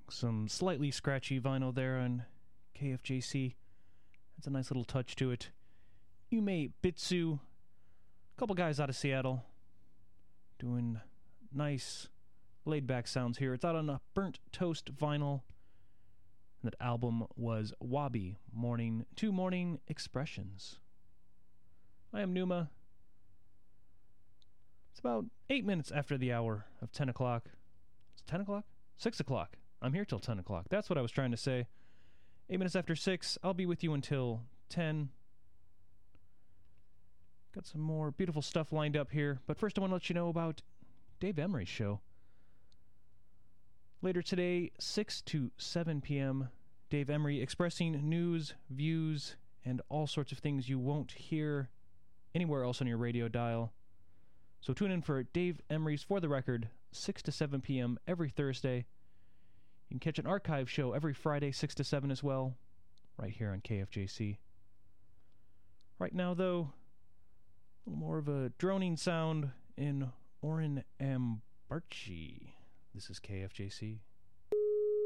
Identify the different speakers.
Speaker 1: Some slightly scratchy vinyl there on KFJC. That's a nice little touch to it. Yume Bitsu, a couple guys out of Seattle, doing nice laid-back sounds here. It's out on a Burnt Toast vinyl. That album was Wabi, Two Morning Expressions. I am Numa. It's about 8 minutes after the hour of 10 o'clock. It's 10 o'clock? 6 o'clock. I'm here till 10 o'clock. That's what I was trying to say. 8 minutes after 6. I'll be with you until 10. Got some more beautiful stuff lined up here. But first I want to let you know about Dave Emery's show. Later today, 6 to 7 p.m., Dave Emery expressing news, views, and all sorts of things you won't hear anywhere else on your radio dial. So tune in for Dave Emery's For the Record, 6 to 7 p.m. every Thursday. You can catch an archive show every Friday, 6 to 7 as well, right here on KFJC. Right now, though, a little more of a droning sound in Orin Ambarchi. This is KFJC.